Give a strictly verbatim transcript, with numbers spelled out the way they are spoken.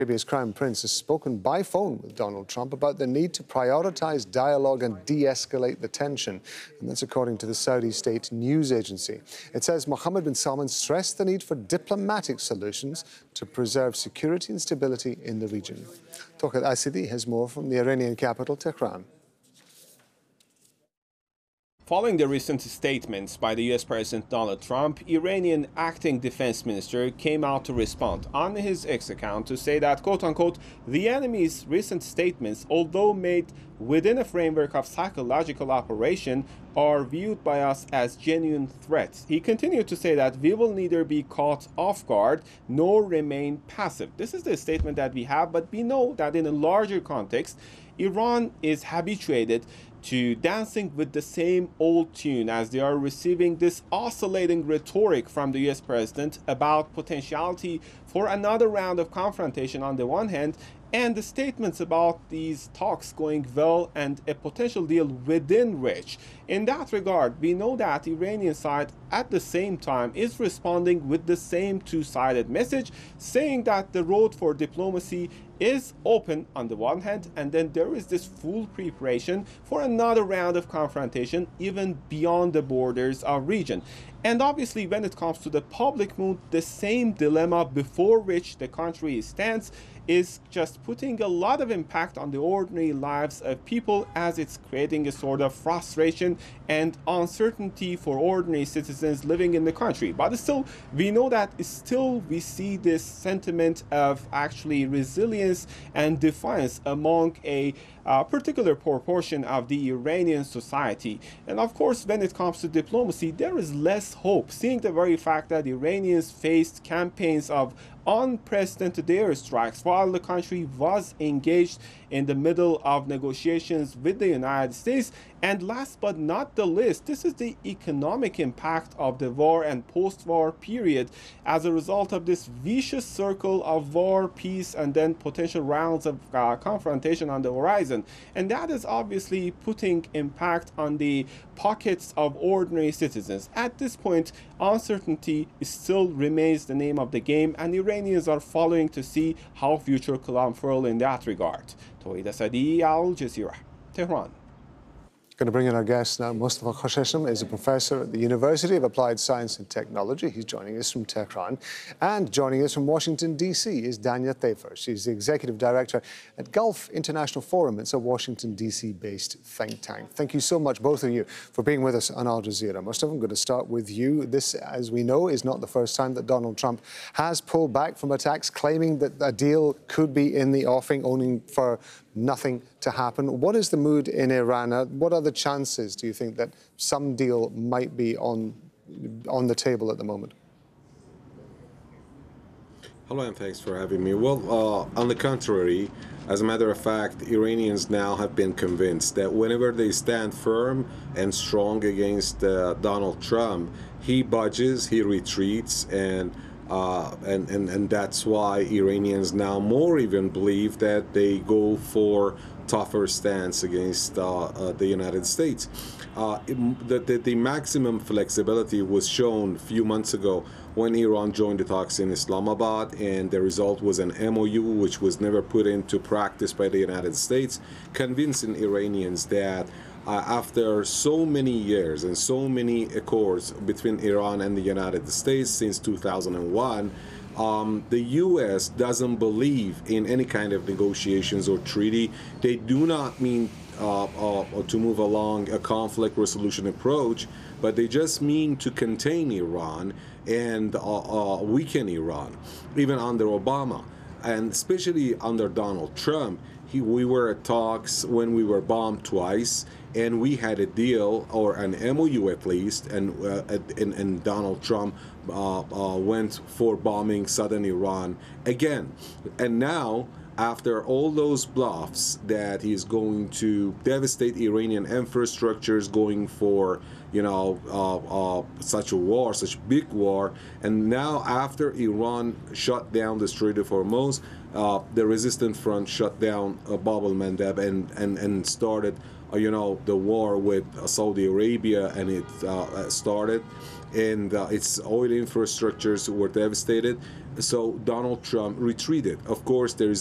Arabia's Crown Prince has spoken by phone with Donald Trump about the need to prioritize dialogue and de-escalate the tension. And that's according to the Saudi state news agency. It says Mohammed bin Salman stressed the need for diplomatic solutions to preserve security and stability in the region. Tawqir Asidi has more from the Iranian capital, Tehran. Following the recent statements by the U S President Donald Trump, Iranian acting defense minister came out to respond on his X account to say that, quote-unquote, the enemy's recent statements, although made within a framework of psychological operation, are viewed by us as genuine threats. He continued to say that we will neither be caught off guard nor remain passive. This is the statement that we have, but we know that in a larger context, Iran is habituated to dancing with the same old tune as they are receiving this oscillating rhetoric from the U S president about potentiality for another round of confrontation on the one hand, and the statements about these talks going well and a potential deal within reach. In that regard, we know that the Iranian side at the same time is responding with the same two-sided message, saying that the road for diplomacy is open on the one hand, and then there is this full preparation for another round of confrontation even beyond the borders of region. And obviously, when it comes to the public mood, the same dilemma before which the country stands is just putting a lot of impact on the ordinary lives of people, as it's creating a sort of frustration and uncertainty for ordinary citizens living in the country. But still, we know that still we see this sentiment of actually resilience and defiance among a uh, particular proportion of the Iranian society. And of course, when it comes to diplomacy, there is less hope, seeing the very fact that Iranians faced campaigns of unprecedented airstrikes while the country was engaged in the middle of negotiations with the United States. And last but not the least, this is the economic impact of the war and post-war period as a result of this vicious circle of war, peace, and then potential rounds of uh, confrontation on the horizon. And that is obviously putting impact on the pockets of ordinary citizens. At this point, uncertainty still remains the name of the game, and Iranians are following to see how future could unfurl in that regard. Tawqir Asidi, Al Jazeera, Tehran. Going to bring in our guest now. Mustafa Khoshesham is a professor at the University of Applied Science and Technology. He's joining us from Tehran. And joining us from Washington, D C is Danya Thafer. She's the executive director at Gulf International Forum. It's a Washington, D C-based think tank. Thank you so much, both of you, for being with us on Al Jazeera. Mustafa, I'm going to start with you. This, as we know, is not the first time that Donald Trump has pulled back from attacks, claiming that a deal could be in the offing, only for nothing to happen. What is the mood in Iran? What are the chances, do you think, that some deal might be on on the table at the moment? Hello, and thanks for having me. Well, uh, on the contrary, as a matter of fact, Iranians now have been convinced that whenever they stand firm and strong against uh, Donald Trump, he budges, he retreats, and Uh, and, and, and that's why Iranians now more even believe that they go for tougher stance against uh, uh, the United States. Uh, it, the, the, the maximum flexibility was shown a few months ago when Iran joined the talks in Islamabad, and the result was an M O U which was never put into practice by the United States, convincing Iranians that Uh, after so many years and so many accords between Iran and the United States since two thousand one, um, the U S doesn't believe in any kind of negotiations or treaty. They do not mean uh, uh, to move along a conflict resolution approach, but they just mean to contain Iran and uh, uh, weaken Iran, even under Obama, and especially under Donald Trump. He, we were at talks when we were bombed twice, and we had a deal, or an M O U at least, and uh, and, and Donald Trump uh, uh, went for bombing southern Iran again. And now, after all those bluffs that he's going to devastate Iranian infrastructures, going for, you know, uh, uh, such a war, such big war, and now after Iran shut down the Strait of Hormuz, uh, the resistant front shut down uh, Bab al-Mandeb and, and, and started, uh, you know, the war with uh, Saudi Arabia, and it uh, started. And uh, its oil infrastructures were devastated. So Donald Trump retreated. Of course, there is